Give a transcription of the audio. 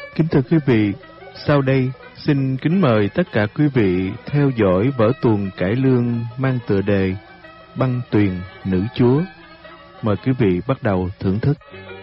Kính thưa quý vị, sau đây xin kính mời tất cả quý vị theo dõi vở tuồng cải lương mang tựa đề Băng Tuyền Nữ Chúa. Mời quý vị bắt đầu thưởng thức.